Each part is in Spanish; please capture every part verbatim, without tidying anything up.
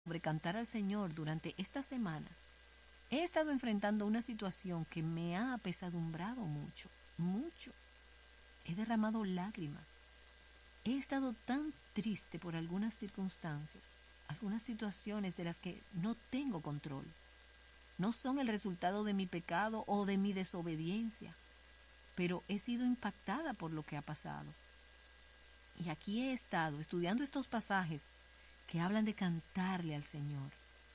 sobre cantar al Señor durante estas semanas, he estado enfrentando una situación que me ha apesadumbrado mucho, mucho. He derramado lágrimas. He estado tan triste por algunas circunstancias, algunas situaciones de las que no tengo control. No son el resultado de mi pecado o de mi desobediencia, pero he sido impactada por lo que ha pasado. Y aquí he estado estudiando estos pasajes que hablan de cantarle al Señor.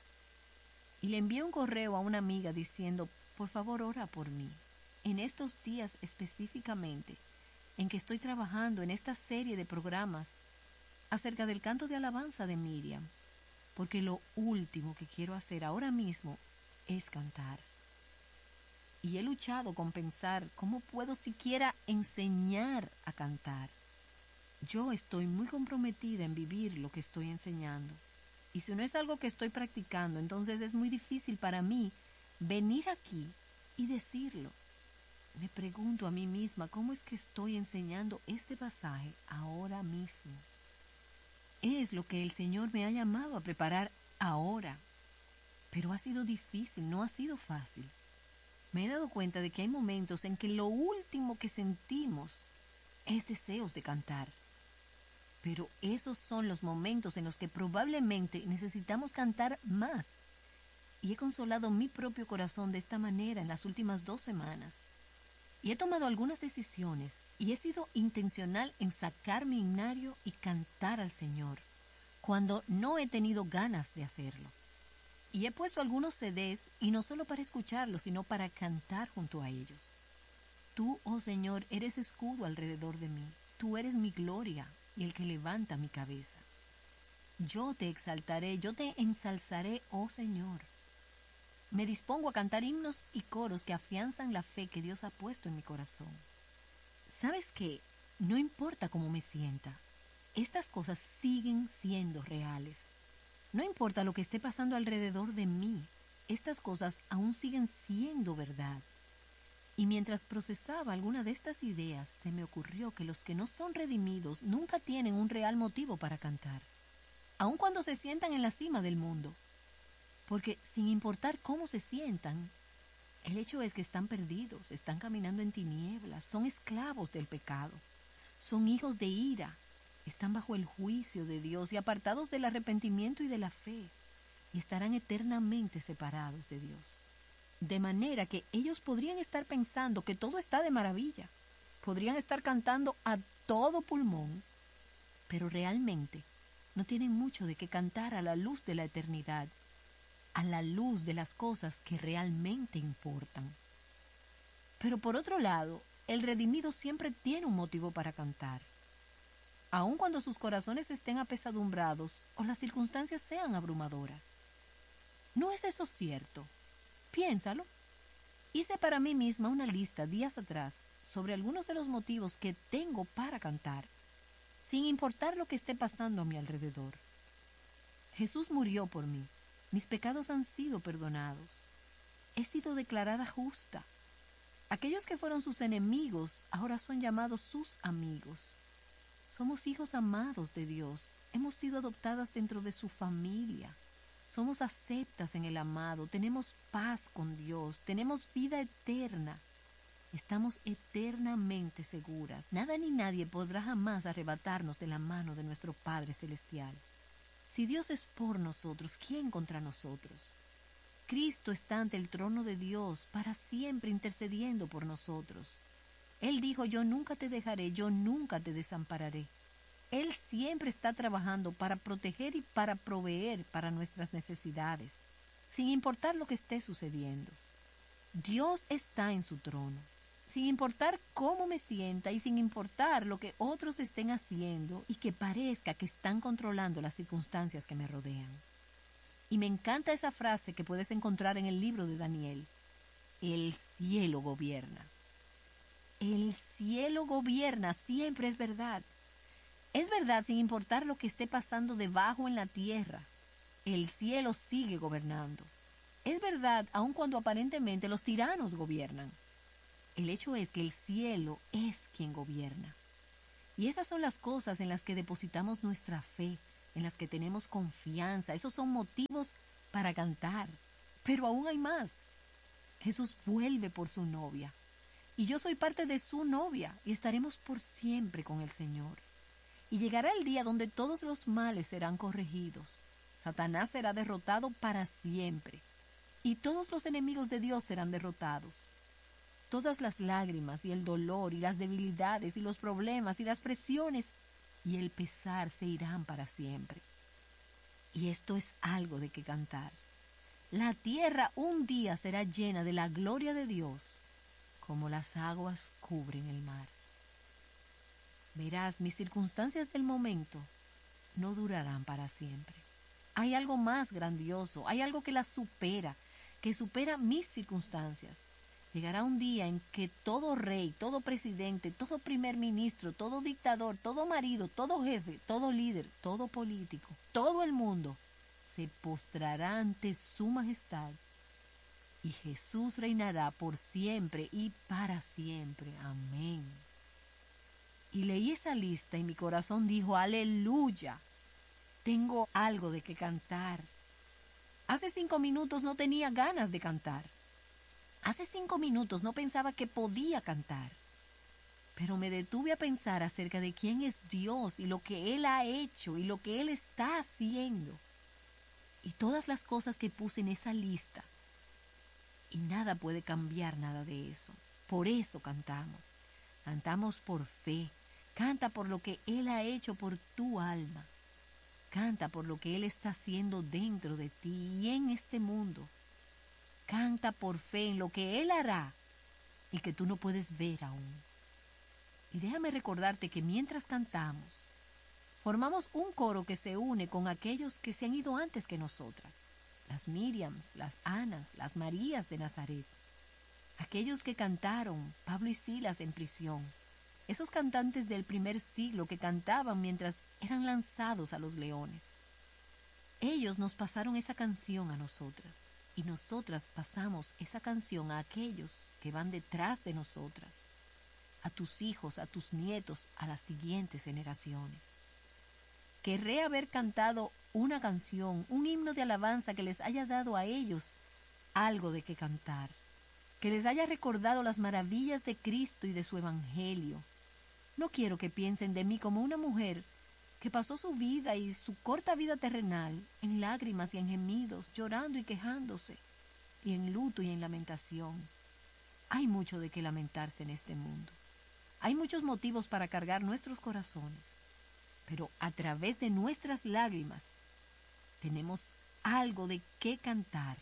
Y le envié un correo a una amiga diciendo, por favor, ora por mí. En estos días específicamente, en que estoy trabajando en esta serie de programas acerca del canto de alabanza de Miriam, porque lo último que quiero hacer ahora mismo es cantar. Y he luchado con pensar cómo puedo siquiera enseñar a cantar. Yo estoy muy comprometida en vivir lo que estoy enseñando. Y si no es algo que estoy practicando, entonces es muy difícil para mí venir aquí y decirlo. Me pregunto a mí misma cómo es que estoy enseñando este pasaje ahora mismo. Es lo que el Señor me ha llamado a preparar ahora. Pero ha sido difícil, no ha sido fácil. Me he dado cuenta de que hay momentos en que lo último que sentimos es deseos de cantar. Pero esos son los momentos en los que probablemente necesitamos cantar más. Y he consolado mi propio corazón de esta manera en las últimas dos semanas. Y he tomado algunas decisiones y he sido intencional en sacar mi himnario y cantar al Señor, cuando no he tenido ganas de hacerlo. Y he puesto algunos C Ds, y no solo para escucharlos, sino para cantar junto a ellos. Tú, oh Señor, eres escudo alrededor de mí. Tú eres mi gloria y el que levanta mi cabeza. Yo te exaltaré, yo te ensalzaré, oh Señor. Me dispongo a cantar himnos y coros que afianzan la fe que Dios ha puesto en mi corazón. ¿Sabes qué? No importa cómo me sienta. Estas cosas siguen siendo reales. No importa lo que esté pasando alrededor de mí. Estas cosas aún siguen siendo verdad. Y mientras procesaba alguna de estas ideas, se me ocurrió que los que no son redimidos nunca tienen un real motivo para cantar, aun cuando se sientan en la cima del mundo. Porque sin importar cómo se sientan, el hecho es que están perdidos, están caminando en tinieblas, son esclavos del pecado, son hijos de ira, están bajo el juicio de Dios y apartados del arrepentimiento y de la fe, y estarán eternamente separados de Dios. De manera que ellos podrían estar pensando que todo está de maravilla, podrían estar cantando a todo pulmón, pero realmente no tienen mucho de qué cantar a la luz de la eternidad, a la luz de las cosas que realmente importan. Pero por otro lado, el redimido siempre tiene un motivo para cantar, aun cuando sus corazones estén apesadumbrados o las circunstancias sean abrumadoras. ¿No es eso cierto? Piénsalo. Hice para mí misma una lista días atrás sobre algunos de los motivos que tengo para cantar, sin importar lo que esté pasando a mi alrededor. Jesús murió por mí. Mis pecados han sido perdonados. He sido declarada justa. Aquellos que fueron sus enemigos ahora son llamados sus amigos. Somos hijos amados de Dios. Hemos sido adoptadas dentro de su familia. Somos aceptas en el amado. Tenemos paz con Dios. Tenemos vida eterna. Estamos eternamente seguras. Nada ni nadie podrá jamás arrebatarnos de la mano de nuestro Padre Celestial. Si Dios es por nosotros, ¿quién contra nosotros? Cristo está ante el trono de Dios para siempre intercediendo por nosotros. Él dijo, yo nunca te dejaré, yo nunca te desampararé. Él siempre está trabajando para proteger y para proveer para nuestras necesidades, sin importar lo que esté sucediendo. Dios está en su trono, sin importar cómo me sienta y sin importar lo que otros estén haciendo y que parezca que están controlando las circunstancias que me rodean. Y me encanta esa frase que puedes encontrar en el libro de Daniel. El cielo gobierna. El cielo gobierna, siempre es verdad. Es verdad sin importar lo que esté pasando debajo en la tierra. El cielo sigue gobernando. Es verdad aun cuando aparentemente los tiranos gobiernan. El hecho es que el cielo es quien gobierna. Y esas son las cosas en las que depositamos nuestra fe, en las que tenemos confianza. Esos son motivos para cantar. Pero aún hay más. Jesús vuelve por su novia. Y yo soy parte de su novia y estaremos por siempre con el Señor. Y llegará el día donde todos los males serán corregidos. Satanás será derrotado para siempre. Y todos los enemigos de Dios serán derrotados. Todas las lágrimas y el dolor y las debilidades y los problemas y las presiones y el pesar se irán para siempre. Y esto es algo de que cantar. La tierra un día será llena de la gloria de Dios, como las aguas cubren el mar. Verás, mis circunstancias del momento no durarán para siempre. Hay algo más grandioso, hay algo que las supera, que supera mis circunstancias. Llegará un día en que todo rey, todo presidente, todo primer ministro, todo dictador, todo marido, todo jefe, todo líder, todo político, todo el mundo se postrará ante su majestad y Jesús reinará por siempre y para siempre. Amén. Y leí esa lista y mi corazón dijo, aleluya, tengo algo de qué cantar. Hace cinco minutos no tenía ganas de cantar. Hace cinco minutos no pensaba que podía cantar. Pero me detuve a pensar acerca de quién es Dios y lo que Él ha hecho y lo que Él está haciendo. Y todas las cosas que puse en esa lista. Y nada puede cambiar nada de eso. Por eso cantamos. Cantamos por fe. Canta por lo que Él ha hecho por tu alma. Canta por lo que Él está haciendo dentro de ti y en este mundo. Canta por fe en lo que Él hará y que tú no puedes ver aún. Y déjame recordarte que mientras cantamos, formamos un coro que se une con aquellos que se han ido antes que nosotras. Las Miriams, las Anas, las Marías de Nazaret. Aquellos que cantaron Pablo y Silas en prisión. Esos cantantes del primer siglo que cantaban mientras eran lanzados a los leones. Ellos nos pasaron esa canción a nosotras. Y nosotras pasamos esa canción a aquellos que van detrás de nosotras. A tus hijos, a tus nietos, a las siguientes generaciones. Querré haber cantado una canción, un himno de alabanza que les haya dado a ellos algo de qué cantar, que les haya recordado las maravillas de Cristo y de su evangelio. No quiero que piensen de mí como una mujer que pasó su vida y su corta vida terrenal en lágrimas y en gemidos, llorando y quejándose, y en luto y en lamentación. Hay mucho de qué lamentarse en este mundo. Hay muchos motivos para cargar nuestros corazones. Pero a través de nuestras lágrimas tenemos algo de qué cantar.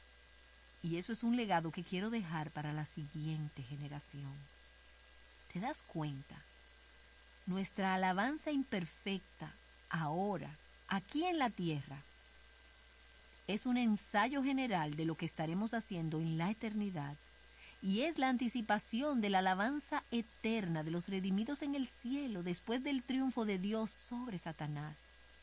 Y eso es un legado que quiero dejar para la siguiente generación. ¿Te das cuenta? Nuestra alabanza imperfecta, ahora, aquí en la tierra, es un ensayo general de lo que estaremos haciendo en la eternidad. Y es la anticipación de la alabanza eterna de los redimidos en el cielo después del triunfo de Dios sobre Satanás.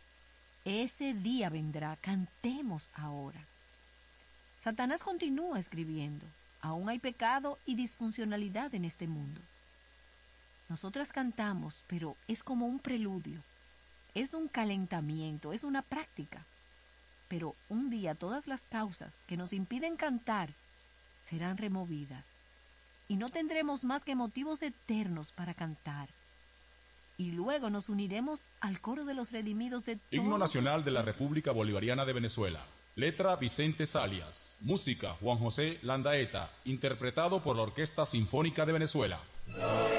Ese día vendrá, cantemos ahora. Satanás continúa escribiendo, aún hay pecado y disfuncionalidad en este mundo. Nosotras cantamos, pero es como un preludio, es un calentamiento, es una práctica. Pero un día todas las causas que nos impiden cantar serán removidas y no tendremos más que motivos eternos para cantar. Y luego nos uniremos al coro de los redimidos de todos. Himno Nacional de la República Bolivariana de Venezuela. Letra Vicente Salias. Música Juan José Landaeta. Interpretado por la Orquesta Sinfónica de Venezuela.